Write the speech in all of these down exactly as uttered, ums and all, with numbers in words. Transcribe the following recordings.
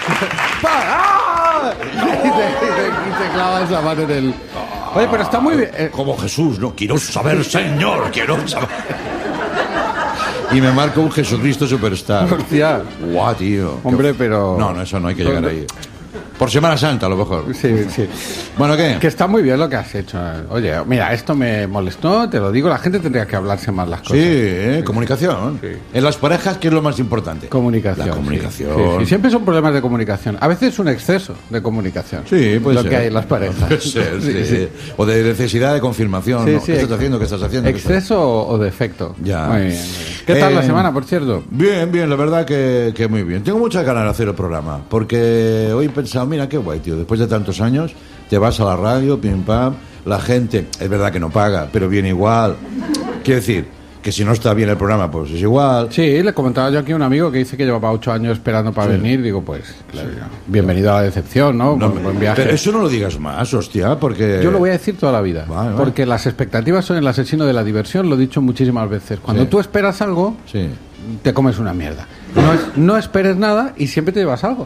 ¡Ah! Y te, y te, y te clavas la mano en el... Oye, pero está muy bien. Eh, Como Jesús, no quiero saber, Señor, quiero saber. Y me marca un Jesucristo Superstar. Hostia. Guau, tío. Hombre, pero... No, no, eso no hay que llegar ahí. Por Semana Santa, a lo mejor. Sí, sí. Bueno, ¿qué? Que está muy bien lo que has hecho. Oye, mira, esto me molestó, te lo digo, la gente tendría que hablarse más las cosas. Sí, ¿eh? Sí. Comunicación. Sí. En las parejas, ¿qué es lo más importante? Comunicación. La comunicación. Sí, sí, sí. Siempre son problemas de comunicación. A veces un exceso de comunicación. Sí, puede lo ser. que hay en las parejas. Puede ser, sí, sí, sí. O de necesidad de confirmación. Sí, ¿no? sí, ¿Qué estás haciendo? ¿Qué estás haciendo? ¿Exceso o defecto? Ya. Muy bien, muy bien. ¿Qué tal eh, la semana, por cierto? Bien, bien, la verdad que, que muy bien. Tengo muchas ganas de hacer el programa, porque hoy he pensado, mira, qué guay, tío, después de tantos años, te vas a la radio, pim pam, la gente, es verdad que no paga, pero viene igual. Quiero decir, que si no está bien el programa, pues es igual. Sí, le comentaba yo aquí a un amigo que dice que llevaba ocho años esperando para sí. venir, digo, pues, claro, sí. bienvenido a la decepción, ¿no? no buen, buen viaje. Pero eso no lo digas más, hostia, porque... Yo lo voy a decir toda la vida, vale, vale. porque las expectativas son el asesino de la diversión, lo he dicho muchísimas veces. Cuando sí. tú esperas algo, sí. te comes una mierda. No, es, no esperes nada y siempre te llevas algo.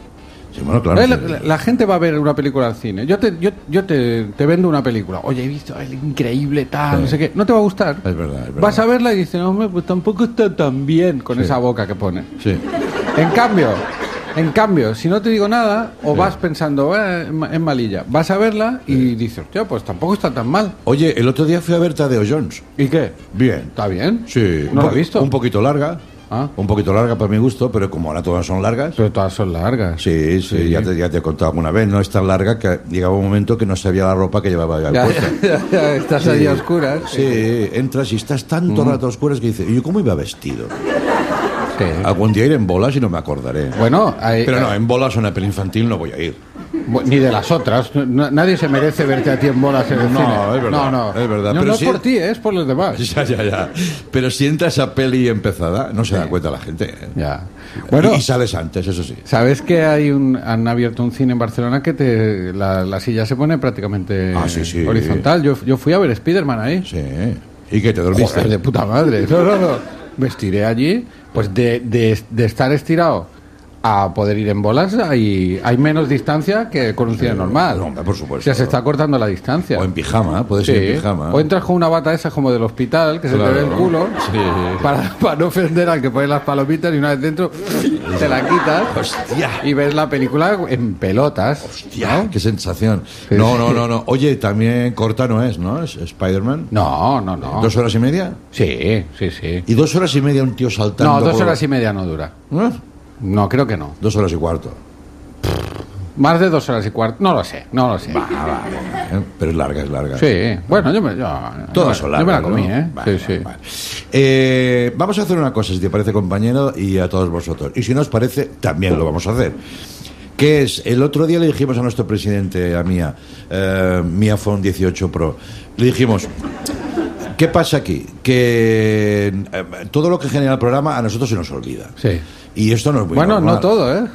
Sí, bueno, claro, la, la, la gente va a ver una película al cine. Yo te, yo, yo te, te vendo una película. Oye, he visto el increíble tal, sí. no sé qué. No te va a gustar. Es verdad, es verdad. Vas a verla y dices, no, hombre, pues tampoco está tan bien con sí. esa boca que pone. Sí. En cambio, en cambio, si no te digo nada, o sí. vas pensando, eh, es malilla, vas a verla y sí. dices, tío, pues tampoco está tan mal. Oye, el otro día fui a ver Tadeo Jones. ¿Y qué? Bien. ¿Está bien? Sí. ¿No lo has visto? Un poquito larga. ¿Ah? Un poquito larga para mi gusto, pero como ahora todas son largas. Pero todas son largas. Sí, sí, sí. Ya, te, ya te he contado alguna vez. No es tan larga que llegaba un momento que no sabía la ropa que llevaba ya, ya, puesta. Ya, ya, estás sí. ahí a oscuras. Sí, sí, entras y estás tanto mm. rato a oscuras que dices, ¿y yo cómo iba vestido? Sí. Algún día iré en bolas y no me acordaré. Bueno, hay, pero no, hay... en bolas o una peli infantil no voy a ir. Ni de las otras. Nadie se merece verte a ti en bolas en el no, cine. Es verdad, no, no, es verdad. No, pero no si es por ti, es por los demás. Ya, ya, ya. Pero si entra esa peli empezada, no se sí. da cuenta la gente. ¿eh? Ya. Bueno, y, y sales antes, eso sí. ¿Sabes que hay un, han abierto un cine en Barcelona que te, la, la silla se pone prácticamente ah, sí, sí. horizontal? Yo, yo fui a ver Spiderman ahí. Sí. ¿Y qué te dormiste? Joder, de puta madre. No, no, no. Me estiré allí, pues de, de, de estar estirado a poder ir en bolas hay, hay menos distancia que con un cine sí, normal. No, por supuesto. O sea, se está cortando la distancia. O en pijama, puedes sí. ir en pijama. O entras con una bata esa como del hospital, que claro. se te ve el culo, sí. para, para no ofender al que pone las palomitas y una vez dentro te la quitas. Hostia. Y ves la película en pelotas. Hostia, ¿no? qué sensación. Sí, no, sí. no, no, no. Oye, también corta no es, ¿no? ¿Es Spider-Man? No, no, no. ¿Dos horas y media? Sí, sí, sí. ¿Y dos horas y media un tío saltando? No, dos por... horas y media no dura. ¿No? No, creo que no. Dos horas y cuarto. Más de dos horas y cuarto. No lo sé, no lo sé. Va, va, ¿eh? Pero es larga, es larga. Sí, bueno, yo me, yo, Todas yo, son largas. Yo me la comí, ¿no? ¿eh? Vale, sí, sí. Vale. Eh, vamos a hacer una cosa, si te parece, compañero, y a todos vosotros. Y si no os parece, también lo vamos a hacer. Que es, el otro día le dijimos a nuestro presidente, a Mía, eh, Mía Phone dieciocho Pro, le dijimos... ¿Qué pasa aquí? Que eh, todo lo que genera el programa a nosotros se nos olvida. Sí. Y esto no es muy Bueno, normal. no todo, ¿eh?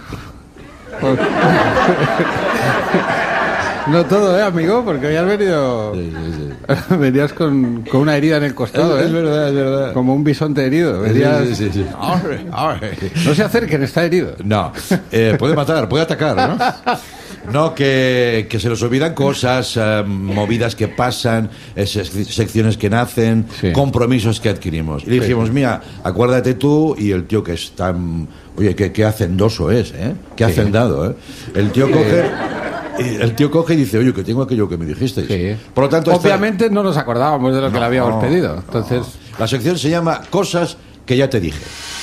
No todo, ¿eh, amigo? Porque hoy has venido... Sí, sí, sí. Venías con, con una herida en el costado, es, ¿eh? Es verdad, es verdad. Como un bisonte herido. Venías... Sí, sí, sí, sí. Arre, arre. No se acerquen, está herido. No, eh, puede matar, puede atacar, ¿no? No, que, que se nos olvidan cosas, eh, movidas que pasan, eh, secciones que nacen, sí. compromisos que adquirimos. Y le dijimos, mira, acuérdate tú, y el tío que es tan... Oye, qué, qué hacendoso es, ¿eh? Qué hacendado, ¿eh? El tío coge... El tío coge y dice, oye, que tengo aquello que me dijisteis. Sí. Por lo tanto, obviamente esta... no nos acordábamos de lo que no, le habíamos no, pedido. Entonces, no. La sección se llama Cosas que ya te dije.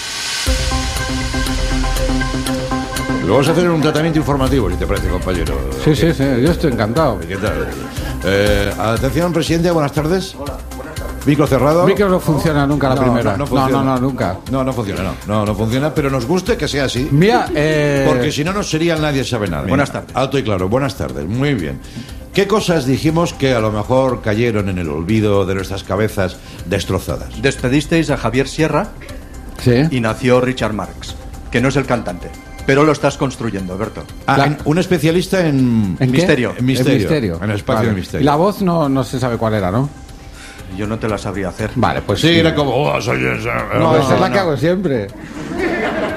Lo vamos a hacer en un tratamiento informativo, si te parece, compañero. Sí, sí, sí, yo estoy encantado. ¿Qué tal? Eh, atención, presidente, buenas tardes. Hola, buenas tardes. Micro cerrado. Micro no funciona nunca la no, primera. No, no, no, no, no, nunca. No, no funciona, no. No, no funciona, pero nos gusta que sea así. Mira, eh... porque si no, no sería Nadie Sabe Nada. Buenas tardes. Alto y claro, buenas tardes, muy bien. ¿Qué cosas dijimos que a lo mejor cayeron en el olvido de nuestras cabezas destrozadas? Despedisteis a Javier Sierra sí. y nació Richard Marx, que no es el cantante. Pero lo estás construyendo, Berto. Ah, la... en, un especialista en... ¿En misterio. En misterio. En misterio. En el espacio vale. de misterio. Y la voz no, no se sabe cuál era, ¿no? Yo no te la sabría hacer. Vale, pues sí. sí. Era como... Oh, soy esa. No, no, esa es la no. que hago siempre.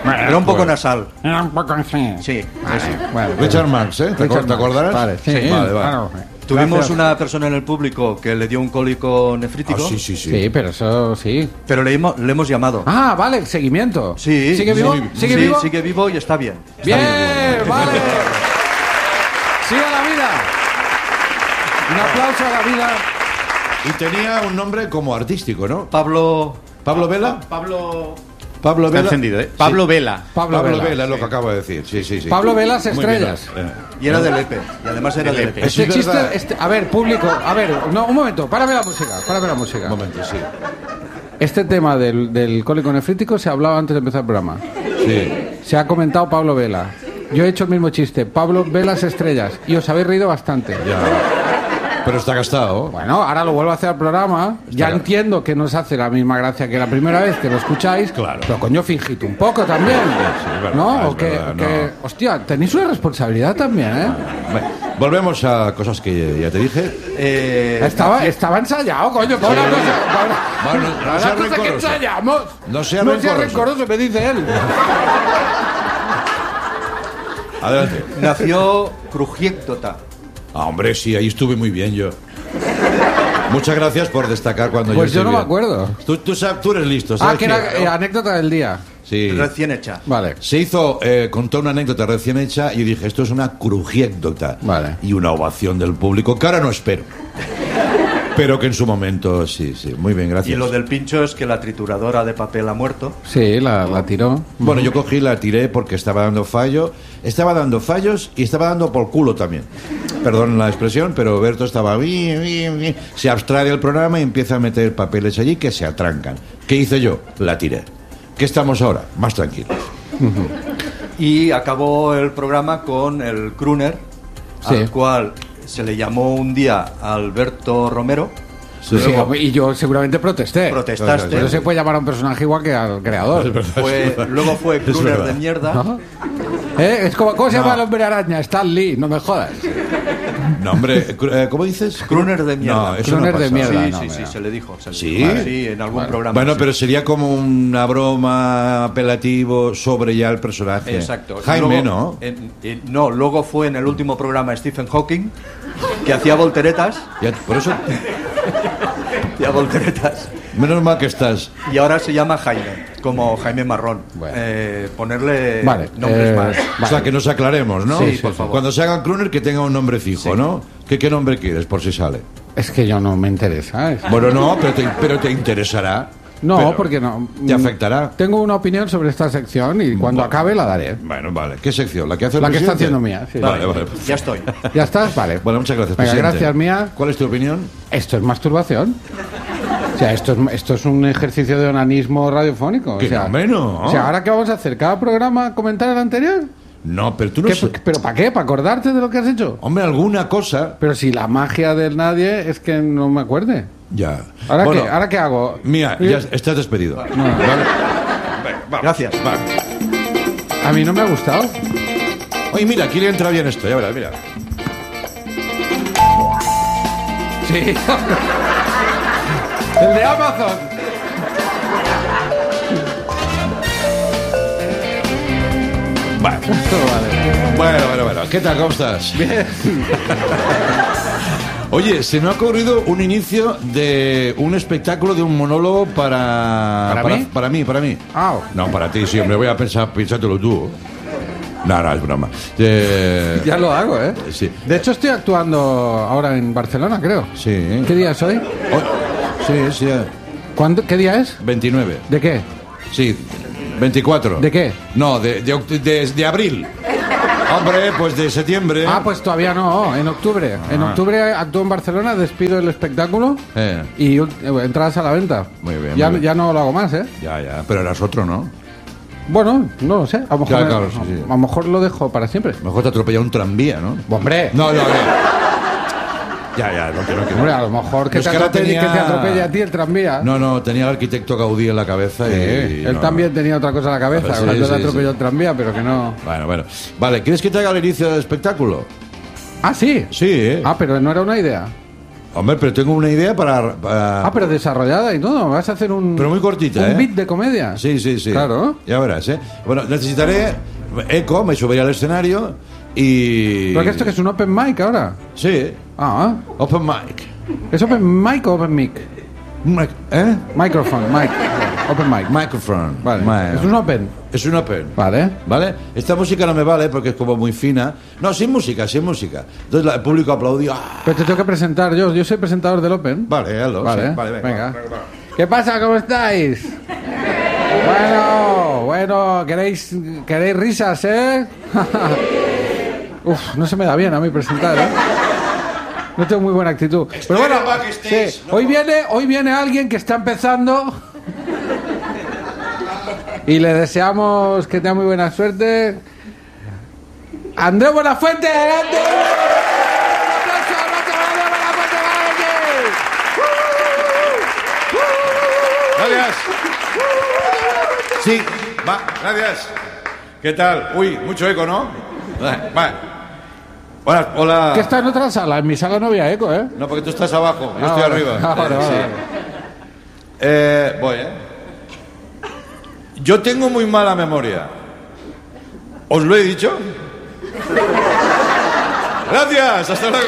Era un poco Bueno. nasal. Era un poco así. Sí, Vale, eso. bueno, Richard Marx, ¿eh? ¿Te, Richard acor- ¿te acordarás? Vale, sí, vale, vale. claro. Tuvimos Gracias. una persona en el público que le dio un cólico Ah, nefrítico, sí, sí, sí. Sí, pero eso sí. pero le, hemos- le hemos llamado. Ah, vale, el seguimiento. Sí, ¿Sigue vivo? sí, ¿Sigue sí, vivo? sigue vivo y está bien. Está Bien, bien. vale. Sigue la vida. Un aplauso a la vida. Y tenía un nombre como artístico, ¿no? Pablo. ¿Pablo Vela? Pablo. Pablo Está Vela. encendido, ¿eh? Pablo Vela. Pablo, Pablo Vela. Vela, es lo que acabo de decir. Sí, sí, sí. Pablo Velas Muy bien, Estrellas. eh. Y era del E P. Y además era del E P. Eso Este es chiste, verdad. este- a ver, público, a ver, no, un momento, párame la música, párame la música. Un momento, sí. Este tema del, del cólico nefrítico se ha hablado antes de empezar el programa. Sí. Se ha comentado Pablo Vela. Yo he hecho el mismo chiste, Pablo Velas Estrellas, y os habéis reído bastante. Ya. Pero está gastado. Bueno, ahora lo vuelvo a hacer al programa. Ya Está- entiendo que no os hace la misma gracia que la primera vez que lo escucháis. Claro. Pero coño, fingid un poco también. es verdad, ¿No? es O que, verdad, que- no. hostia, tenéis una responsabilidad también, ¿eh? Bueno, volvemos a cosas que ya te dije. Eh, Estaba, estaba ensayado, coño. Para una cosa, para- Bueno, no para sea una cosa que rencoroso. ensayamos. No sea no sea rencoroso. rencoroso, me dice él. Adelante. Nació Crujiéctota. Ah, hombre, sí, ahí estuve muy bien yo. Muchas gracias por destacar cuando Pues yo yo no estoy me bien. acuerdo. Tú, tú, sab- tú eres listo, ¿sabes? Ah, que era eh, anécdota del día. Sí. Recién hecha. Vale. Se hizo, eh, contó una anécdota recién hecha y yo dije, esto es una crujiécdota. Vale. Y una ovación del público, que ahora no espero. Pero que en su momento, sí, sí. Muy bien, gracias. Y lo del pincho es que la trituradora de papel ha muerto. Sí, la, la tiró. Bueno, yo cogí, la tiré porque estaba dando fallo. Estaba dando fallos y estaba dando por culo también. Perdón la expresión, pero Berto estaba bien, bien, bien. Se abstrae del programa y empieza a meter papeles allí que se atrancan. ¿Qué hice yo? La tiré. ¿Qué estamos ahora? Más tranquilos. Y acabó el programa con el crooner, Sí. al cual se le llamó un día a Alberto Romero. Sí, Luego y yo seguramente protesté. protestaste. Pero no se puede llamar a un personaje igual que al creador. Fue- luego fue crooner verdad. de mierda. ¿Eh? Es como, ¿cómo se llama No. el hombre araña? Stan Lee, no me jodas. No, hombre, cru- eh, ¿cómo dices? Crooner de mierda. No, eso Crooner no de pasa. mierda. Sí, no, sí, mira. sí, se le dijo. se le ¿Sí? dijo. Sí, en algún Bueno. programa. Bueno, sí. pero sería como una broma apelativo sobre ya el personaje. Exacto. Jaime, Luego, ¿no? en- en- no, luego fue en el último programa Stephen Hawking, que hacía volteretas. Ya, por eso, Hacía volteretas. menos mal que estás. Y ahora se llama Jaime, como Jaime Marrón. Bueno. Eh, ponerle Vale, nombres eh, más. O sea, que nos aclaremos, ¿no? Sí, por favor. Cuando se haga crooner, que tenga un nombre fijo, Sí. ¿no? ¿Qué, ¿Qué nombre quieres, por si sale? Es que yo no me interesa. es- Bueno, no, pero te, pero te interesará. No, Pero porque no. ¿Te afectará? Tengo una opinión sobre esta sección y cuando Bueno. acabe la daré. Bueno, vale. ¿Qué sección? ¿La que hace el La que está presidente? haciendo mía, sí. Vale, vale. Ya estoy. ¿Ya estás? Vale. Bueno, muchas gracias, Venga, presidente. gracias, mía. ¿Cuál es tu opinión? Esto es masturbación. O sea, esto es, esto es un ejercicio de onanismo radiofónico. Que o sea, no, hombre, no. O sea, ¿ahora qué vamos a hacer? ¿Cada programa comentar el anterior? No, pero tú no ¿Qué- sé- ¿Pero para qué? ¿Para acordarte de lo que has hecho? Hombre, alguna cosa. Pero si la magia del nadie es que no me acuerde. Ya. ¿Ahora, Bueno, qué, ¿ahora qué hago? Mía, ya estás despedido. Vale. Venga, vamos. Gracias. Va. A mí no me ha gustado. Oye, mira, aquí le entra bien esto, ya verás, mira. Sí. El de Amazon. Bueno, Esto vale. bueno, bueno, bueno. ¿Qué tal? ¿Cómo estás? Bien. Oye, se me ha ocurrido un inicio de un espectáculo, de un monólogo para... ¿Para mí? Para mí, para mí. Ah, No, para ti, sí, hombre, voy a pensar, pensártelo tú. No, no, es broma. Eh, ya lo hago, ¿eh? Sí. De hecho, estoy actuando ahora en Barcelona, creo. Sí. ¿Qué día es hoy? Oh, sí, sí, eh, ¿Cuándo? ¿Qué día es? veintinueve. ¿De qué? Sí, veinticuatro. ¿De qué? No, de, de, oct- de- de abril. Hombre, pues de septiembre. Ah, pues todavía no, en octubre. En Ah. octubre actúo en Barcelona, despido el espectáculo Eh, y eh, entradas a la venta. Muy bien, Ya, muy bien. ya no lo hago más, ¿eh? ya, ya. Pero eras otro, ¿no? Bueno, no lo sé. A lo mejor, Ya, me- claro, sí, sí. a lo mejor lo dejo para siempre. Mejor te atropella un tranvía, ¿no? Hombre, No, no, no. Ya, ya, no quiero que hombre, a lo mejor que Es te, que ahora atropelle, tenía- que te atropelle a ti el tranvía. No, no, tenía el arquitecto Gaudí en la cabeza y... Sí, él no, también no. tenía otra cosa en la cabeza, Sí, cuando sí, le atropelló sí. el tranvía, pero que no. Bueno, bueno. Vale, ¿quieres que te haga el inicio del espectáculo? Ah, sí. Sí, ¿eh? Ah, pero no era una idea. Hombre, pero tengo una idea para, para... Ah, pero desarrollada y todo. Vas a hacer un... Pero muy cortita, un ¿eh? beat de comedia. Sí, sí, sí. Claro. Ya verás, ¿eh? Bueno, necesitaré eco, me subiré al escenario y... ¿Pero que esto que es un open mic ahora? Sí, Ah, open mic. ¿es open mic o open mic? Mic- ¿Eh? Microphone, mic. Open mic. Microphone. Vale. Mi- Es un open. Es un open. Vale. ¿Vale? Esta música no me vale porque es como muy fina. No, sin música, sin música. Entonces la- el público aplaudió. ¡Ah! Pero te tengo que presentar yo. Yo soy presentador del open. Vale, hazlo. Vale, sí. Vale, venga. venga. va, va, va. ¿Qué pasa? ¿Cómo estáis? Bueno, bueno, ¿queréis, queréis risas, eh? Uf, no se me da bien a mí presentar, ¿eh? No tengo muy buena actitud. Pero bueno, en el backstage, sí, no. hoy viene, hoy viene alguien que está empezando y le deseamos que tenga muy buena suerte. Andrés Buenafuente, adelante. Un aplauso, un aplauso para Andrés Buenafuente, adelante. Gracias. Sí, va, gracias. ¿Qué tal? Uy, mucho eco, ¿no? Va. Hola, hola. Que está en otra sala, en mi sala no había eco, ¿eh? No, porque tú estás abajo, yo Ah, estoy vale. arriba. Ah, vale, vale, Sí. vale. Eh, voy, ¿eh? Yo tengo muy mala memoria. ¿Os lo he dicho? Gracias, hasta luego.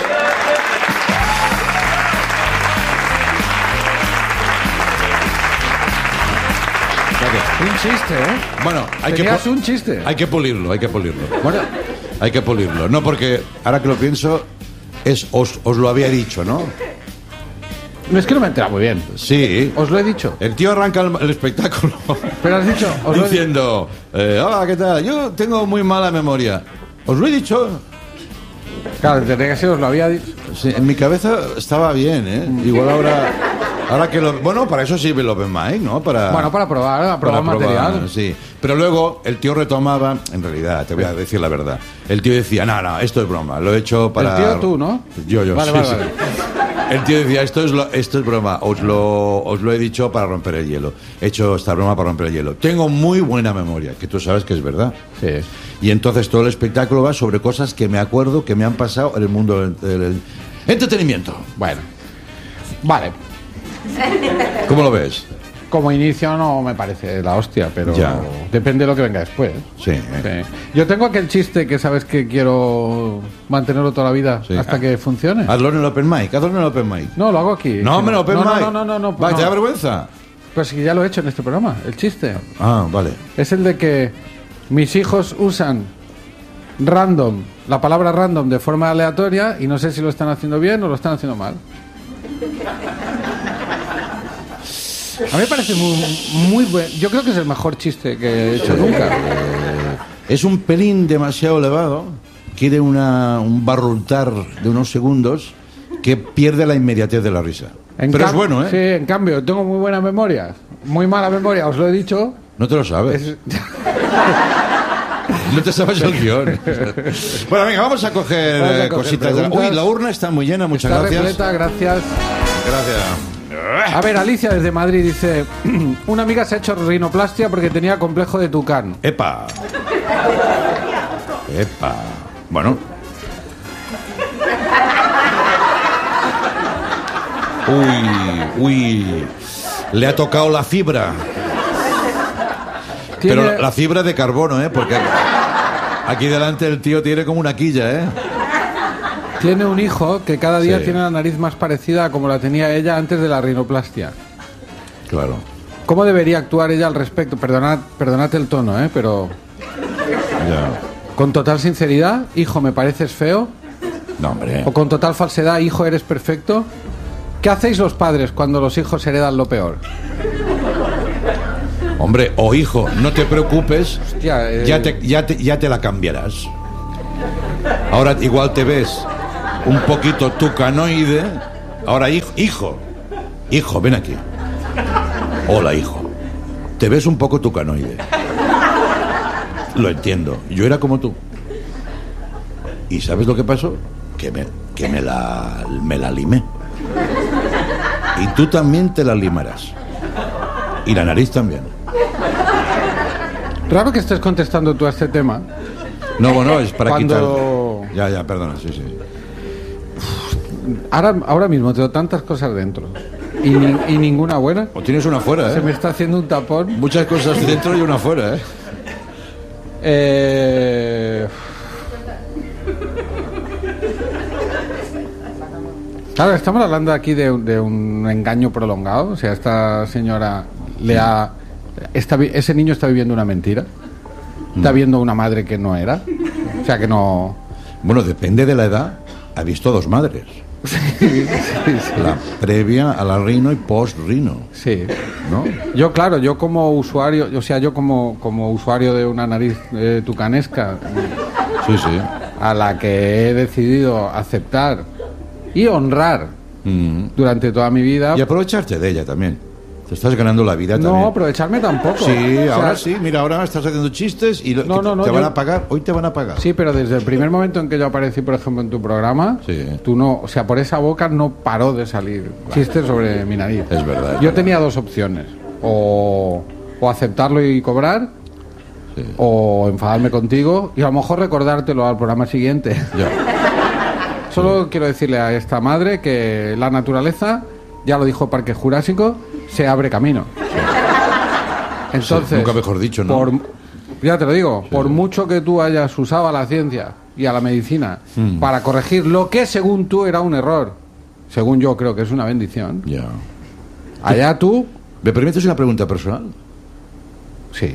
Un chiste, ¿eh? Bueno, hay que, Tenías pu- un chiste. hay que pulirlo, hay que pulirlo. Bueno, Hay que pulirlo. No, porque ahora que lo pienso, es os, os lo había dicho, ¿no? no es que no me he enterado muy bien. Sí. Os lo he dicho. El tío arranca el, el espectáculo Pero has dicho, os lo he dicho. diciendo, eh, hola, ¿qué tal? Yo tengo muy mala memoria. ¿Os lo he dicho? Claro, tendría que ser, os lo había dicho. Sí, en mi cabeza estaba bien, ¿eh? Igual ahora... Ahora que lo... Bueno, para eso sirve el Open Mic, ¿no? Para... Bueno, para probar, para probar Para material. probar, sí. Pero luego el tío retomaba, en realidad, te voy a decir la verdad. El tío decía, no, no, esto es broma, lo he hecho para... El tío tú, ¿no? Yo, yo, Vale, sí, vale, sí. vale. El tío decía, esto es, lo- esto es broma, os lo, os lo he dicho para romper el hielo. He hecho esta broma para romper el hielo. Tengo muy buena memoria, que tú sabes que es verdad. Sí. Y entonces todo el espectáculo va sobre cosas que me acuerdo que me han pasado en el mundo del, del entretenimiento. Bueno. Vale. ¿Cómo lo ves? Como inicio no me parece la hostia, pero Ya. depende de lo que venga después. Sí. Sí. Yo tengo aquel chiste que sabes que quiero mantenerlo toda la vida Sí. hasta que funcione. Hazlo en el Open Mic, hazlo en el Open Mic. No, lo hago aquí. No, hombre, Open no, Mic. No, no, no, no. Va, no. ¿te da vergüenza? Pues que ya lo he hecho en este programa, el chiste. Ah, vale. Es el de que mis hijos usan random, la palabra random de forma aleatoria y no sé si lo están haciendo bien o lo están haciendo mal. A mí me parece muy, muy buen. Yo creo que es el mejor chiste que he hecho nunca. Es un pelín demasiado elevado, quiere una, un barrultar de unos segundos que pierde la inmediatez de la risa. En Pero es cam- bueno, ¿eh? Sí, en cambio, tengo muy buena memoria. Muy mala memoria, os lo he dicho. No te lo sabes. Es- No te sabes el guión. Bueno, venga, vamos a coger, Vamos a eh, coger cositas. preguntas. Uy, la urna está muy llena, muchas Está gracias. repleta, gracias. Gracias. A ver, Alicia desde Madrid dice: una amiga se ha hecho rinoplastia porque tenía complejo de tucán. Epa. Epa. Bueno. Uy, uy. Le ha tocado la fibra. Tiene- Pero la fibra de carbono, ¿eh? Porque aquí delante el tío tiene como una quilla, ¿eh? Tiene un hijo que cada día Sí. tiene la nariz más parecida a como la tenía ella antes de la rinoplastia. Claro. ¿Cómo debería actuar ella al respecto? Perdonad, perdonad el tono, ¿eh? Pero Ya. con total sinceridad, hijo, me pareces feo. No, hombre. O con total falsedad, hijo, eres perfecto. ¿Qué hacéis los padres cuando los hijos heredan lo peor? Hombre, o hijo, no te preocupes. Hostia, eh, Ya te, ya, te, ya te la cambiarás. Ahora igual te ves un poquito tucanoide. Ahora, hijo, hijo, hijo, ven aquí. Hola, hijo. Te ves un poco tucanoide. Lo entiendo. Yo era como tú. ¿Y sabes lo que pasó? Que me, que me la, me la limé. Y tú también te la limarás. Y la nariz también. Raro que estés contestando tú a este tema. No, bueno, es para Cuando- quitar. Ya, ya, perdona, sí, sí. ahora, ahora mismo tengo tantas cosas dentro y, ni, y ninguna buena. O tienes una fuera, ¿eh? Se me está haciendo un tapón. Muchas cosas dentro y una fuera, ¿eh? Eh... Claro, estamos hablando aquí de, de un engaño prolongado. O sea, esta señora le ha... Está, ese niño está viviendo una mentira. Está viendo una madre que no era. O sea, que no... Bueno, depende de la edad. Ha visto dos madres. Sí, sí, sí. La previa a la Rino y post-Rino. Sí. ¿No? Yo, claro, yo como usuario, o sea, yo como, como usuario de una nariz eh, tucanesca, Sí, sí. a la que he decidido aceptar y honrar Mm. durante toda mi vida. Y aprovecharte de ella también. Te estás ganando la vida también. No, aprovecharme tampoco. Sí, O sea, ahora sí. Mira, ahora estás haciendo chistes y lo- No, que no, no, te van yo- a pagar. Hoy te van a pagar. Sí, pero desde el primer momento en que yo aparecí, por ejemplo, en tu programa, Sí. tú no, o sea, por esa boca no paró de salir chistes sobre mi nariz. Es verdad, es Yo verdad. tenía dos opciones, o, o aceptarlo y cobrar, Sí. o enfadarme contigo y a lo mejor recordártelo al programa siguiente. Ya. Solo quiero decirle a esta madre que la naturaleza, ya lo dijo Parque Jurásico, se abre camino. Entonces, Sí, nunca mejor dicho, ¿no? por- ya te lo digo, por mucho que tú hayas usado a la ciencia y a la medicina Mm. para corregir lo que según tú era un error, según yo creo que es una bendición, Ya. allá tú, ¿Me permites una pregunta personal? sí,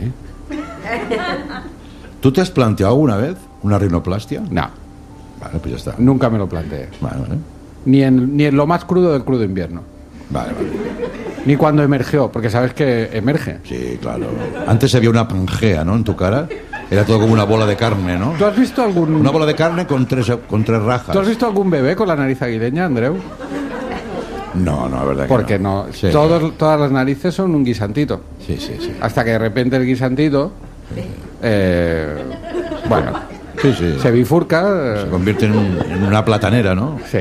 ¿Tú te has planteado alguna vez una rinoplastia? no, Vale, pues ya está. nunca me lo planteé. Vale, vale. Ni en, ni en lo más crudo del crudo invierno. Vale, vale. Ni cuando emergió, porque sabes que emerge. Sí, claro. Antes había una pangea, ¿no? En tu cara. Era todo como una bola de carne, ¿no? ¿Tú has visto algún Una bola de carne con tres, con tres rajas. ¿Tú has visto algún bebé con la nariz aguileña, Andreu? No, no, la verdad que Porque no. Sí. Todos, todas las narices son un guisantito. Sí, sí, sí. Hasta que de repente el guisantito, eh, bueno, Sí, sí. se bifurca. eh, Se convierte en, un- en una platanera, ¿no? sí.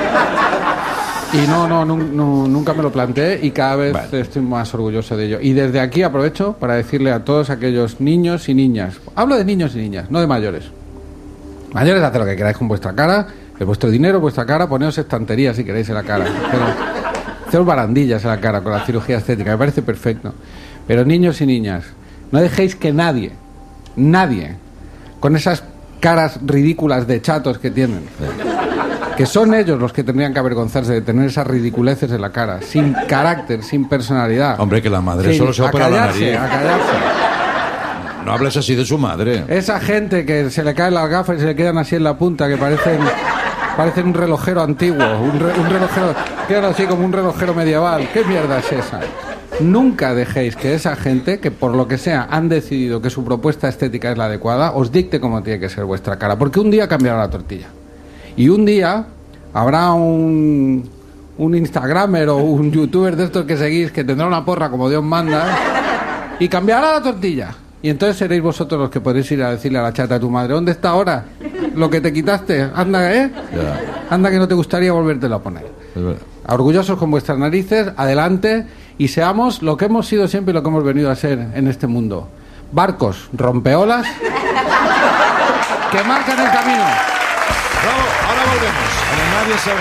Y no, no, nun- nu- nunca me lo planteé y cada vez Vale. estoy más orgulloso de ello. Y desde aquí aprovecho para decirle a todos aquellos niños y niñas, hablo de niños y niñas, no de mayores. Mayores, haced lo que queráis con vuestra cara, es vuestro dinero, vuestra cara, poneos estanterías si queréis en la cara. Pero, haceos barandillas en la cara con la cirugía estética, me parece perfecto. Pero niños y niñas, no dejéis que nadie, nadie, con esas caras ridículas de chatos que tienen, que son ellos los que tendrían que avergonzarse de tener esas ridiculeces en la cara, sin carácter, sin personalidad. Hombre, que la madre Sí, solo se a opera la callarse, nariz. a callarse. No hables así de su madre. Esa gente que se le caen las gafas y se le quedan así en la punta, que parecen parecen un relojero antiguo, un, re- un relojero, quedan así como un relojero medieval. ¿Qué mierda es esa? Nunca dejéis que esa gente, que por lo que sea han decidido que su propuesta estética es la adecuada, os dicte cómo tiene que ser vuestra cara, porque un día cambiará la tortilla. Y un día habrá un, un Instagramer o un youtuber de estos que seguís que tendrá una porra como Dios manda y cambiará la tortilla. Y entonces seréis vosotros los que podréis ir a decirle a la chata de tu madre, ¿dónde está ahora lo que te quitaste? Anda, ¿eh? Ya, Anda que no te gustaría volvértelo a poner. es verdad. Orgullosos con vuestras narices, adelante y seamos lo que hemos sido siempre y lo que hemos venido a ser en este mundo. Barcos, rompeolas, que marcan el camino. Bravo, ahora volvemos. Ahora nadie sabe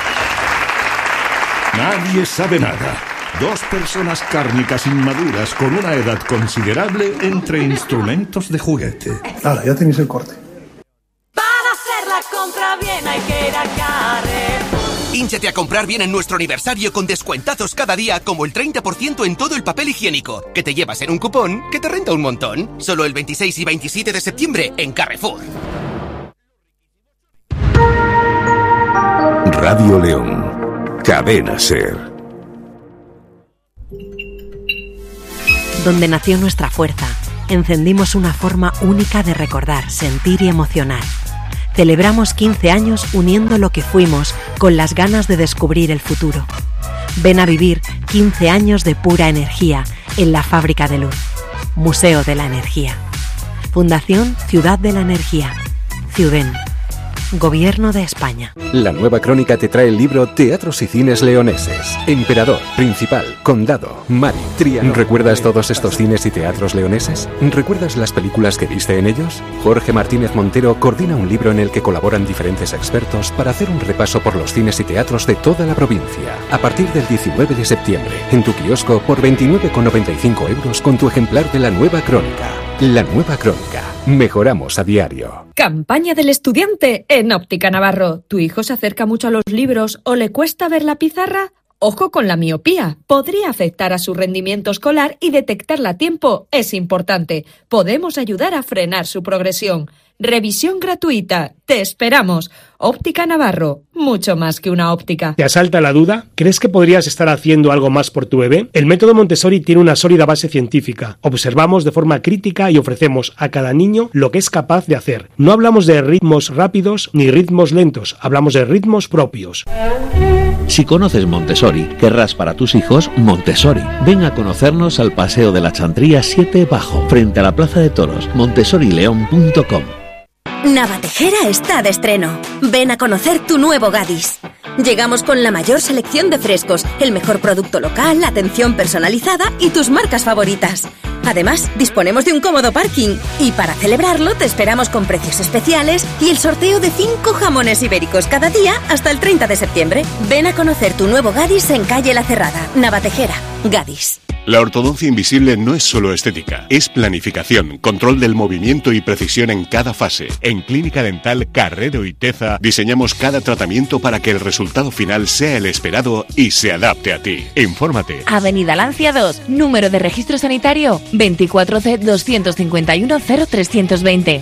nada. Nadie sabe nada. Dos personas cárnicas inmaduras con una edad considerable entre instrumentos de juguete. Ahora, ya tenéis el corte. Para hacer la compra bien hay que ir a Carrefour. Hínchate a comprar bien en nuestro aniversario con descuentazos cada día, como el treinta por ciento en todo el papel higiénico, que te llevas en un cupón que te renta un montón. Solo el veintiséis y veintisiete de septiembre en Carrefour. Radio León. Cadena SER. Donde nació nuestra fuerza, encendimos una forma única de recordar, sentir y emocionar. Celebramos quince años uniendo lo que fuimos con las ganas de descubrir el futuro. Ven a vivir quince años de pura energía en la Fábrica de Luz. Museo de la Energía. Fundación Ciudad de la Energía. Ciuden. Gobierno de España. La Nueva Crónica te trae el libro Teatros y Cines Leoneses. Emperador, Principal, Condado, Mari, Triano. ¿Recuerdas todos estos cines y teatros leoneses? ¿Recuerdas las películas que viste en ellos? Jorge Martínez Montero coordina un libro en el que colaboran diferentes expertos para hacer un repaso por los cines y teatros de toda la provincia. A partir del diecinueve de septiembre, en tu kiosco por veintinueve con noventa y cinco euros con tu ejemplar de La Nueva Crónica. La Nueva Crónica. Mejoramos a diario. Campaña del estudiante en Óptica Navarro. ¿Tu hijo se acerca mucho a los libros o le cuesta ver la pizarra? Ojo con la miopía. Podría afectar a su rendimiento escolar y detectarla a tiempo es importante. Podemos ayudar a frenar su progresión. Revisión gratuita. Te esperamos. Óptica Navarro. Mucho más que una óptica. ¿Te asalta la duda? ¿Crees que podrías estar haciendo algo más por tu bebé? El método Montessori tiene una sólida base científica. Observamos de forma crítica y ofrecemos a cada niño lo que es capaz de hacer. No hablamos de ritmos rápidos ni ritmos lentos. Hablamos de ritmos propios. Si conoces Montessori, querrás para tus hijos Montessori. Ven a conocernos al Paseo de la Chantría siete Bajo, frente a la Plaza de Toros, montessori león punto com. Navatejera está de estreno. Ven a conocer tu nuevo Gadis. Llegamos con la mayor selección de frescos, el mejor producto local, atención personalizada y tus marcas favoritas. Además, disponemos de un cómodo parking y para celebrarlo te esperamos con precios especiales y el sorteo de cinco jamones ibéricos cada día hasta el treinta de septiembre. Ven a conocer tu nuevo Gadis en calle La Cerrada, Navatejera, Gadis. La ortodoncia invisible no es solo estética, es planificación, control del movimiento y precisión en cada fase. En Clínica Dental Carrero y Teza diseñamos cada tratamiento para que el resultado final sea el esperado y se adapte a ti. Infórmate. Avenida Lancia dos, número de registro sanitario veinticuatro C doscientos cincuenta y uno cero trescientos veinte.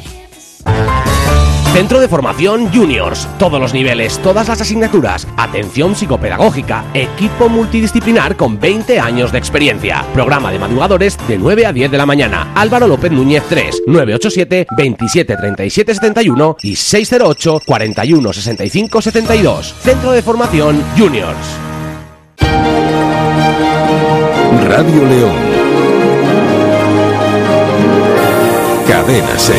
Centro de Formación Juniors. Todos los niveles, todas las asignaturas. Atención psicopedagógica. Equipo multidisciplinar con veinte años de experiencia. Programa de madrugadores de nueve a diez de la mañana. Álvaro López Núñez tres, nueve ocho siete, veintisiete treinta y siete setenta y uno y seis cero ocho, cuarenta y uno sesenta y cinco setenta y dos. Centro de Formación Juniors. Radio León. Cadena SER.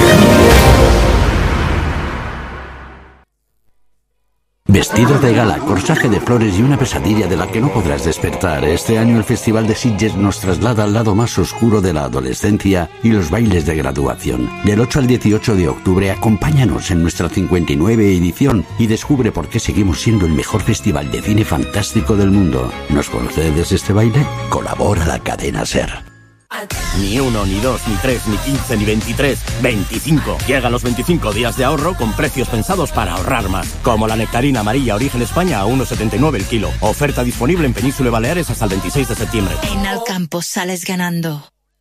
Vestido de gala, corsaje de flores y una pesadilla de la que no podrás despertar. Este año el Festival de Sitges nos traslada al lado más oscuro de la adolescencia y los bailes de graduación. Del ocho al dieciocho de octubre, acompáñanos en nuestra cincuenta y nueve edición y descubre por qué seguimos siendo el mejor festival de cine fantástico del mundo. ¿Nos concedes este baile? Colabora la cadena SER. Ni uno, ni dos, ni tres, ni quince, ni veintitrés, veinticinco. Llegan los veinticinco días de ahorro con precios pensados para ahorrar más. Como la nectarina amarilla Origen España a uno setenta y nueve el kilo. Oferta disponible en Península y Baleares hasta el veintiséis de septiembre. En Alcampo sales ganando.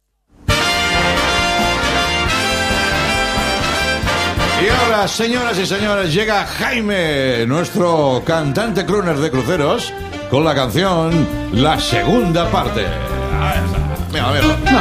Y ahora, señoras y señores, llega Jaime, nuestro cantante crooner de cruceros, con la canción La Segunda Parte. Ahí está. Mira, mira. No.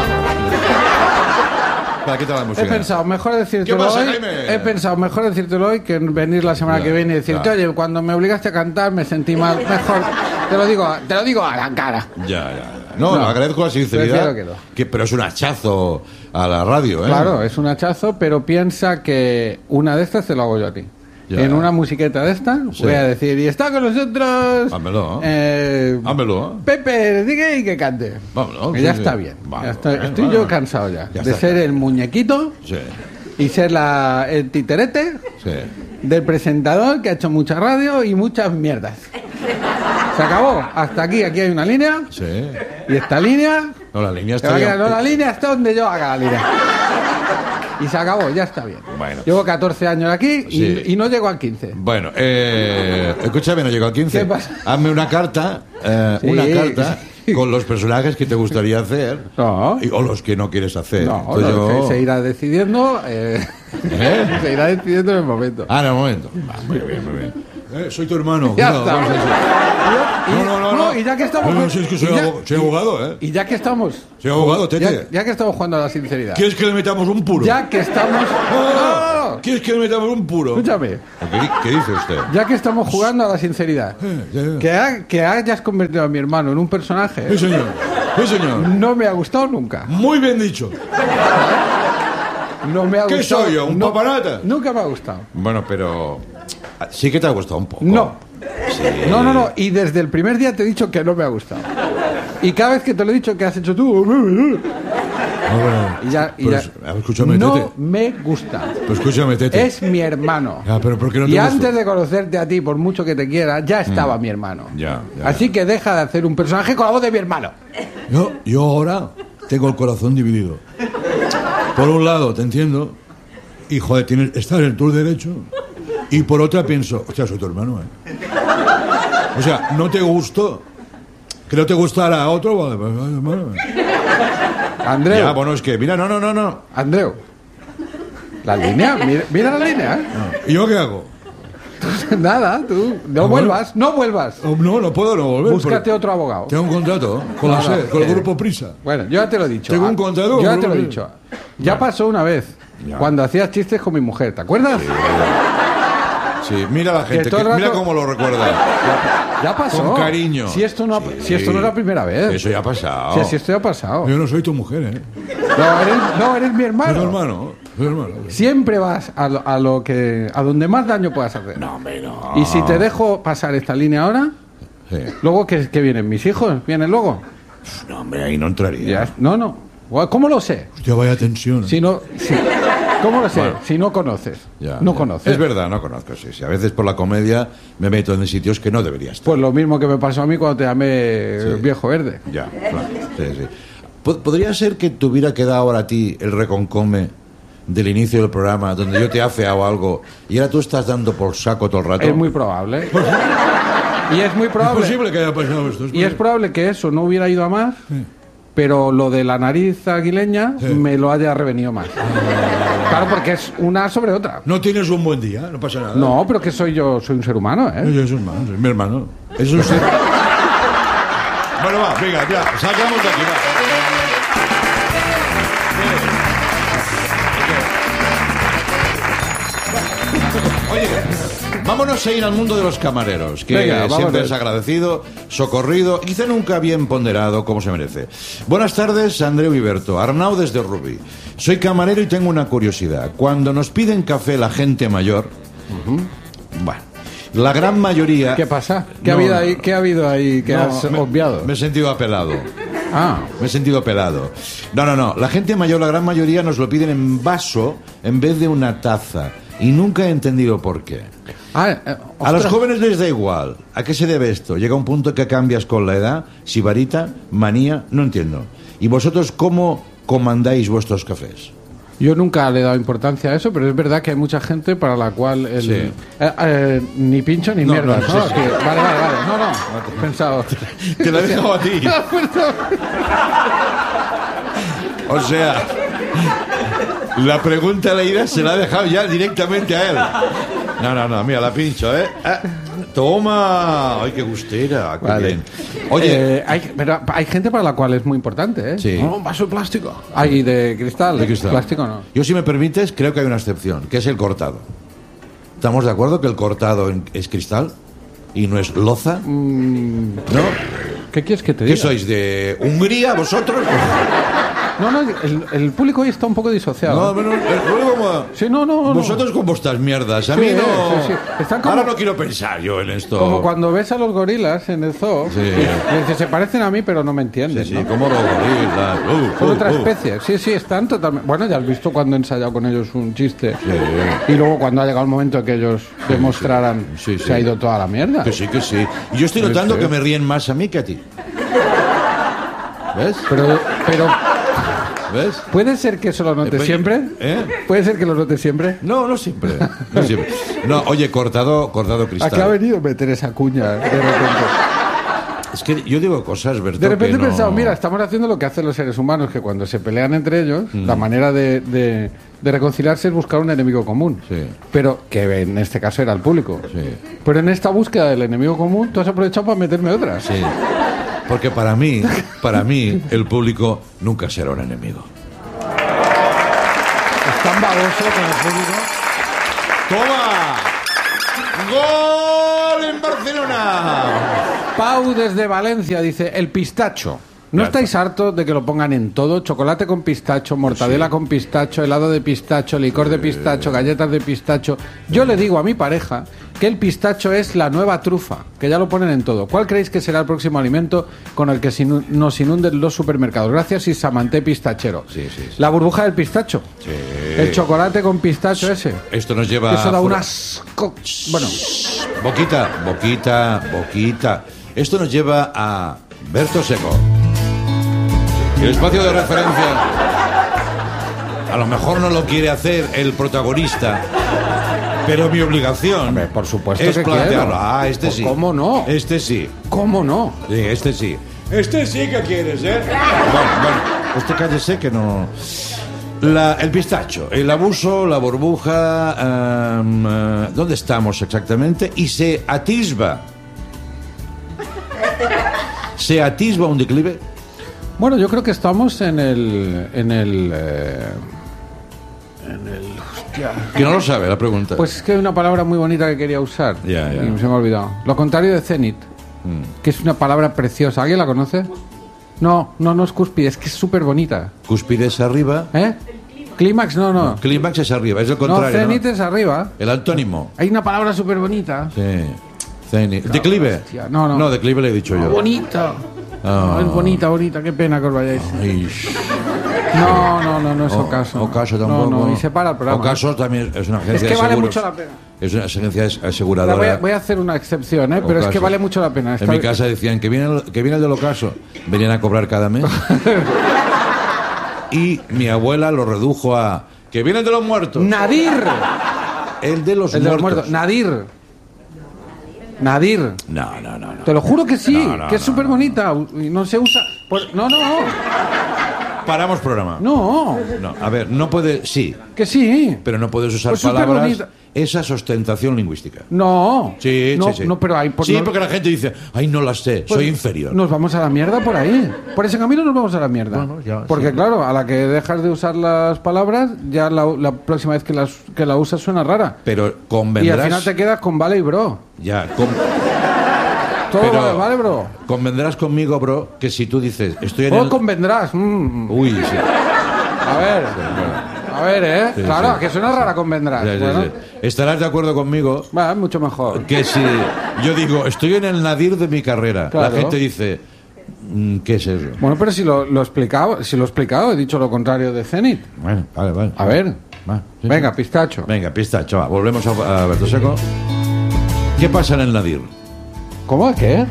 Para quitar la música. He pensado, mejor decírtelo ¿Qué pasa, hoy. Jaime? He pensado, mejor decírtelo hoy que venir la semana Ya, que viene y decirte, ya. oye, cuando me obligaste a cantar me sentí mal. Mejor, te lo digo, te lo digo a la cara. Ya, ya. ya. No, No, agradezco la sinceridad. prefiero que no. Que, pero es un hachazo a la radio, ¿eh? Claro, es un hachazo, pero piensa que una de estas te lo hago yo a ti. Ya. En una musiqueta de esta Sí. voy a decir, y está con nosotros Hámelo. eh, Hámelo. Pepe, diga y que cante. Vámonos, Que sí, ya sí. está bien. Vamos, Ya estoy bueno, estoy bueno. yo cansado ya, Ya de está. ser el muñequito Sí, y ser la, el titerete sí. del presentador que ha hecho mucha radio y muchas mierdas. Se acabó. Hasta aquí, aquí hay una línea. Sí. Y esta línea... No, la línea se va está a quedar, ya- no, la línea está donde yo haga la línea. Y se acabó, ya está bien. Bueno. Llevo catorce años aquí y, Sí. y no llego al quince. Bueno, eh, escúchame, no llego al quince. ¿Qué pasa? Hazme una carta, eh, Sí. una carta con los personajes que te gustaría hacer No. y- o los que no quieres hacer. No, Entonces no, yo- se, se irá decidiendo. eh, ¿Eh? Se irá decidiendo en el momento. Ah, en el momento. Va, muy bien, muy bien. Eh, soy tu hermano. Ya cuidado, está. vamos a hacer. Y- No, no, no, no. Y ya que estamos. No, no, si es que soy, y ya- abo- soy abogado, ¿eh? Y ya que estamos. Soy abogado, tete. Ya, ya que estamos jugando a la sinceridad. ¿Quieres que le metamos un puro? Ya que estamos. No, no, No, no, no. ¿Quieres que le metamos un puro? Escúchame. ¿Qué, di- qué dice usted? Ya que estamos jugando a la sinceridad. ya, ya. Que, ha- que hayas convertido a mi hermano en un personaje. Sí, señor. Sí, señor. No me ha gustado nunca. Muy bien dicho. No me ha ¿Qué gustado. soy yo, un No, papanata? Nunca me ha gustado. Bueno, pero sí que te ha gustado un poco. No. Sí. No, no, no. Y desde el primer día te he dicho que no me ha gustado. Y cada vez que te lo he dicho, ¿qué has hecho tú? Y ya, y Pero, ya. a ver, escúchame, no Tete. me gusta. Pues escúchame, Tete. Es mi hermano. Ah, pero ¿por qué no te Y gusta? antes de conocerte a ti, por mucho que te quiera, ya estaba Mm. mi hermano. Ya, ya, Así que deja de hacer un personaje con la voz de mi hermano. Yo, yo ahora tengo el corazón dividido. Por un lado, te entiendo, y joder, tienes, estás en tu derecho. Y por otra pienso, hostia, soy tu hermano, ¿eh? O sea, no te gustó. Que no te gustara a otro, vale, pues, vale, vale. Andreu. Ya, bueno, es que, mira, no, no, no, no. Andreu. La línea, mira, mira la línea. ¿eh? ¿Y yo qué hago? Nada, tú. No Ah, bueno. vuelvas, no vuelvas. Oh, no, no puedo no volver. Búscate porque otro abogado. Tengo un contrato con, No, la no, SER, con el eh, grupo Prisa. Bueno, yo ya te lo he dicho. Tengo Ah, un contrato Yo con ya el te lo he grupo dicho. Ya pasó una vez. Ya. Cuando hacías chistes con mi mujer, ¿te acuerdas? Sí, mira la gente, Que todo que- el mira rato- cómo lo recuerda. Ya, ya pasó. Con cariño. Si esto no, ha- si esto no es la primera vez. Eso ya ha pasado. Si, si esto ya ha pasado. Yo no soy tu mujer, ¿eh? No, eres, no, eres mi hermano. Soy tu hermano. Soy hermano. Siempre vas a lo, a lo que a donde más daño puedas hacer. No, hombre, no. Y si te dejo pasar esta línea ahora, Sí. luego que, que vienen mis hijos, vienen luego. No, hombre, ahí no entraría. Ya, no, no. ¿Cómo lo sé? Hostia, vaya tensión. Si no, si- ¿Cómo lo sé? Bueno. Si no conoces. Ya, no ya. conoces. Es verdad, no conozco, sí, sí. A veces por la comedia me meto en sitios que no debería estar. Pues lo mismo que me pasó a mí cuando te llamé Sí. viejo verde. Ya, claro. Sí, sí. Po- ¿Podría ser que te hubiera quedado ahora a ti el reconcome del inicio del programa, donde yo te he afeado algo y ahora tú estás dando por saco todo el rato? Es muy probable. Y es muy Es probable. posible que haya pasado esto. Y es probable que eso no hubiera ido a más, pero lo de la nariz aguileña Sí. me lo haya revenido más. Claro, porque es una sobre otra. No tienes un buen día, no pasa nada. No, pero que soy yo, soy un ser humano, ¿eh? Yo soy hermano, soy mi hermano. Eso es. Bueno, va, venga, ya, sacamos de aquí, va. Oye, vámonos a ir al mundo de los camareros, que Venga, siempre vámonos. es agradecido, socorrido y quizá nunca bien ponderado como se merece. Buenas tardes, Andreu y Berto. Arnau desde Rubí. Soy camarero y tengo una curiosidad. Cuando nos piden café la gente mayor, bueno, la gran mayoría... ¿Qué pasa? ¿Qué, No, ha, habido no. ahí, ¿qué ha habido ahí que No, has me- obviado? Me he sentido apelado. Ah, Me he sentido pelado. No, no, no. La gente mayor, la gran mayoría, nos lo piden en vaso en vez de una taza. Y nunca he entendido por qué. ah eh, A los ostras. jóvenes les da igual. ¿A qué se debe esto? Llega un punto que cambias con la edad. Sibarita, manía, no entiendo. ¿Y vosotros cómo comandáis vuestros cafés? Yo nunca le he dado importancia a eso, pero es verdad que hay mucha gente para la cual el, Sí. eh, eh, ni pincho ni No, mierda. no, ¿no? sí, sí. Que- vale, vale, vale. No, no. He pensado. Te lo he dejado a ti. O sea, la pregunta leída se la ha dejado ya directamente a él. No, no, no, mira, la pincho, ¿eh? Ah, toma. Ay, qué gustera. Qué Vale. bien. Oye, Eh, hay, pero hay gente para la cual es muy importante, ¿eh? Sí. No, un vaso de plástico. Hay de cristal. de cristal. Plástico no. Yo, si me permites, creo que hay una excepción, que es el cortado. ¿Estamos de acuerdo que el cortado en- es cristal y no es loza? Mm, ¿No? ¿Qué quieres que te ¿Qué diga? sois, de Hungría, vosotros? No, no, el, el público hoy está un poco disociado. No, bueno, eh, luego como- Sí, no, no, no. Vosotros con vuestras mierdas. A Sí, mí no. sí, sí. Están como- Ahora no quiero pensar yo en esto. Como cuando ves a los gorilas en el zoo, Sí. y dices, se parecen a mí, pero no me entienden. Sí, sí, ¿no? como los gorilas. Uh, Son uh, otra uh. especie. Sí, sí, están totalmente. Bueno, ya has visto cuando he ensayado con ellos un chiste. Sí. Y luego cuando ha llegado el momento de que ellos demostraran, Sí, sí. se ha ido toda la mierda. Que sí, que sí. Y yo estoy Sí, notando sí. que me ríen más a mí que a ti. ¿Ves? Pero, pero ¿Ves? ¿puede ser que eso lo notes Eh, siempre? ¿Eh? ¿Puede ser que lo notes siempre? No, no siempre. No, siempre. No, oye, cortado, cortado ¿A qué ha cristal. venido meter esa cuña de repente? Es que yo digo cosas, Berto, De repente he que no- pensado, mira, estamos haciendo lo que hacen los seres humanos, que cuando se pelean entre ellos, Mm. la manera de, de- de reconciliarse es buscar un enemigo común. Sí. Pero que en este caso era el público. Sí. Pero en esta búsqueda del enemigo común, tú has aprovechado para meterme otra. Sí. Porque para mí, para mí, el público nunca será un enemigo. Es tan baboso con el público. ¡Toma! ¡Gol en Barcelona! Pau desde Valencia dice, el pistacho. ¿No Ya estáis hartos de que lo pongan en todo? Chocolate con pistacho, mortadela Sí. con pistacho, helado de pistacho, licor de pistacho, galletas de pistacho. Yo le digo a mi pareja que el pistacho es la nueva trufa, que ya lo ponen en todo. ¿Cuál creéis que será el próximo alimento con el que sinu- nos inunden los supermercados? Gracias, Isamanté Pistachero. Sí, sí, sí. La burbuja del pistacho. Sí. El chocolate con pistacho ese. Esto nos lleva Eso da a... un asco. Bueno, Boquita, boquita, boquita. Esto nos lleva a Berto Seco. El espacio de referencia. A lo mejor no lo quiere hacer el protagonista, pero mi obligación, hombre, por supuesto es que plantearlo. quiero. Ah, este Pues sí. ¿cómo no? Este sí. ¿cómo no? Sí, este sí. Este sí que quieres, ¿eh? Bueno, bueno, usted cállese que no... La, el pistacho, el abuso, la burbuja, um, uh, ¿dónde estamos exactamente? Y se atisba. ¿Se atisba un declive? Bueno, yo creo que estamos en el... En el eh, en el... Hostia. Que no lo sabe la pregunta. Pues es que hay una palabra muy bonita que quería usar. Ya, ya. Y se me ha olvidado. Lo contrario de cenit, Mm. que es una palabra preciosa. ¿Alguien la conoce? No, no, no es cúspide, es que es súper bonita. Cúspide es arriba. ¿Eh? Clímax, no, no. No, clímax es arriba, es el No, contrario. cenit ¿no? es arriba. El antónimo. Hay una palabra súper bonita. Sí. Cenit. ¿Declive? Hostia, no, no. No, declive le he dicho yo. Bonita. Ah. Es bonita, bonita. Qué pena que os vayáis. Ay. No, no, no, no es O- ocaso. Ocaso No, tampoco. no, y se para el programa. Ocaso también es una Es agencia que de vale seguros. mucho la pena. Es una agencia Ahora aseguradora. voy, a, voy a hacer una excepción, ¿eh? Pero es que Ocaso. vale mucho la pena. En Está- mi casa decían que viene, el, que viene el del ocaso. Venían a cobrar cada mes. Y mi abuela lo redujo a... Que viene el de los muertos. Nadir. El de los El de los muertos. muertos. Nadir. Nadir. No, no, no, no. Te lo juro que sí, No, no, que es no, súper bonita. Y no se usa. Pues- no, no, no. Paramos programa. No. No, a ver, no puede... Sí, Que sí. pero no puedes usar Pues súper palabras... bonita. Esa es ostentación lingüística. No. Sí, no, sí, sí. No, pero hay. sí, porque la gente dice, ay, no las sé, pues soy inferior. Nos vamos a la mierda por ahí. Por ese camino nos vamos a la mierda. Bueno, ya, porque sí. claro, a la que dejas de usar las palabras, ya la, la próxima vez que, las, que la usas suena rara. Pero Y convendrás... al final te quedas con vale y bro. Ya, con- Todo Pero- vale, vale, bro. convendrás conmigo, bro, que si tú dices, estoy en O el... convendrás. mm. Uy, sí. A ver. A ver, ¿eh? Sí, claro, sí. que suena rara convendrás. Sí, sí, Bueno, sí. Estarás de acuerdo conmigo va, mucho mejor. que si yo digo, estoy en el nadir de mi carrera, Claro. la gente dice, mm, ¿qué es eso? Bueno, pero si lo, lo he explicado, si lo he explicado, he dicho lo contrario de Zenit. Bueno, vale, vale. A ver. Va, sí, Venga, sí. pistacho. Venga, pistacho, va, volvemos a, a Berto Seco. ¿Qué pasa en el nadir? ¿Cómo? ¿Qué?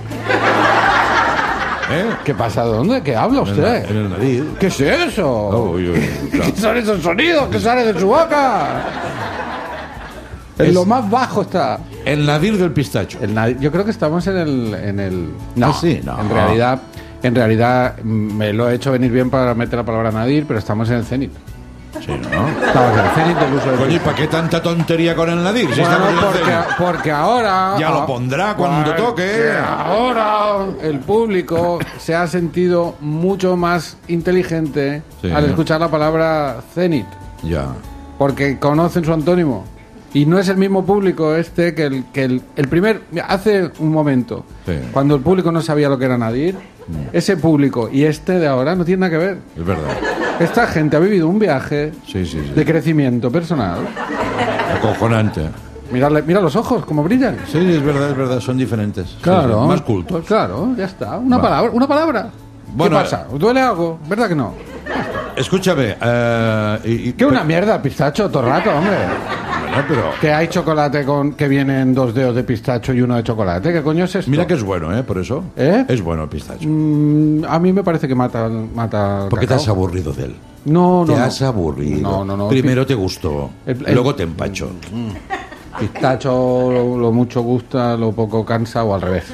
¿Eh? ¿Qué pasa? ¿Dónde? ¿Qué habla En el, usted? en el nadir. ¿Qué es eso? Uy, uy, claro. ¿Qué son esos sonidos que salen de su boca? En Es- lo más bajo está. El nadir del pistacho. El nadi- Yo creo que estamos en el... En el... No, Ah, sí, no. En realidad, en realidad mm, me lo he hecho venir bien para meter la palabra nadir, pero estamos en el cenit. Sí, ¿no? Estamos en el cenit del uso del Coño, ¿y para qué tanta tontería con el nadir? Si Bueno, estamos en el porque, cenit. porque ahora... Ya lo ah, pondrá cuando porque toque. Ahora el público se ha sentido mucho más inteligente Sí. al escuchar la palabra cenit, Ya. porque conocen su antónimo. Y no es el mismo público este que el, que el, el primer... mira, hace un momento, Sí. cuando el público no sabía lo que era nadir, ese público y este de ahora no tiene nada que ver. Es verdad. Esta gente ha vivido un viaje Sí, sí, sí. de crecimiento personal. Acojonante. Mirarle, mira los ojos, cómo brillan. Sí, es verdad, es verdad, son diferentes. Sí, Claro. sí, más cultos. Pues claro, ya está. Una Va. palabra, una palabra. Bueno, ¿Qué pasa? ¿Os duele algo? ¿Verdad que no? Escúchame, eh, y, y- Que una mierda el pistacho todo el rato, hombre. Bueno, pero Que hay chocolate con que vienen dos dedos de pistacho y uno de chocolate. ¿Qué coño es esto? mira que es bueno, ¿eh? Por eso. ¿Eh? Es bueno el pistacho. Mm, a mí me parece que mata, mata el ¿Por qué te cacao. has aburrido de él? No, no. Te no. has aburrido. No, no, no. Primero te gustó, El- el- luego te empachó. Pistacho lo, lo mucho gusta, lo poco cansa o al revés.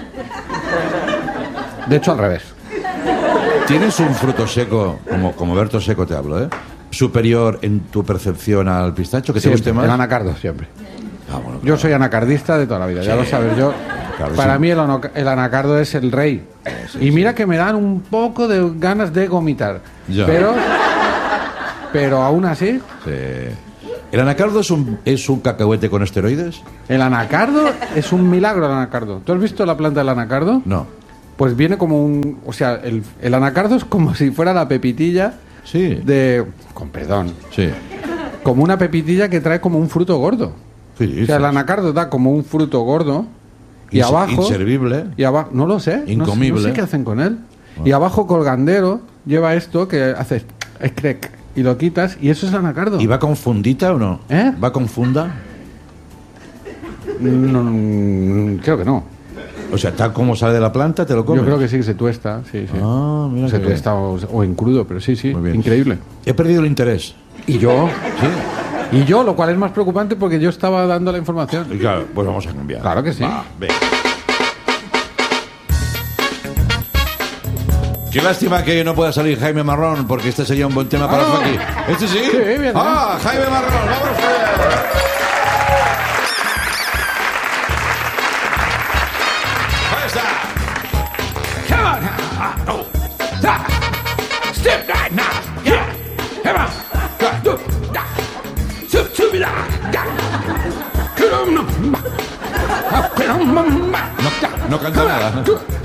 De hecho, al revés. ¿Tienes un fruto seco, como, como Berto Seco te hablo, ¿eh? superior en tu percepción al pistacho? ¿Que te guste Siempre, más? el anacardo, siempre. Ah, bueno, Yo soy anacardista de toda la vida, ya Sí. lo sabes. Yo, Claro, para sí. mí el, ono- el anacardo es el rey. Y mira que me dan un poco de ganas de vomitar. Ya. Pero, pero aún así, Sí. ¿El anacardo es un, es un cacahuete con esteroides? el anacardo es un milagro el anacardo. ¿Tú has visto la planta del anacardo? No. Pues viene como un... O sea, el, el anacardo es como si fuera la pepitilla sí. de... Con perdón. Sí. Como una pepitilla que trae como un fruto gordo. Sí, o sea, el anacardo da como un fruto gordo y Ins- abajo... Inservible. Y abajo... No lo sé. Incomible. No, sé- no sé qué hacen con él. Bueno. Y abajo colgandero lleva esto que haces... Escrec, y lo quitas y eso es anacardo. ¿Y va con fundita o no? ¿Eh? ¿Va con funda? No, no, creo que no. O sea, tal como sale de la planta, te lo comes. Yo creo que sí, que se tuesta, sí, sí. Ah, mira se que tuesta o, o en crudo, pero sí, sí, increíble. He perdido el interés. ¿Y yo? Sí. Y yo, lo cual es más preocupante porque yo estaba dando la información. Y claro, pues vamos a cambiar. Claro que sí. Va, venga. Qué lástima que no pueda salir Jaime Marrón, porque este sería un buen tema para Ah. aquí. ¿Este sí? Sí, bien. Ah, Jaime Marrón, vamos a ver. Ahí está. Come on now. Ah, oh. Stop. Step right now. Yeah. Come on. Go. Do. Da. Sup, sup, da. Da. Come on. No, no canta nada.